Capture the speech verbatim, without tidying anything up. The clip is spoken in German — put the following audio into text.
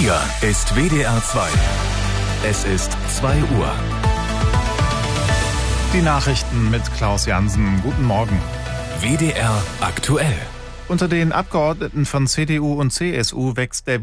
Hier ist W D R zwei. Es ist zwei Uhr. Die Nachrichten mit Klaus Jansen. Guten Morgen. W D R aktuell. Unter den Abgeordneten von C D U und C S U wächst der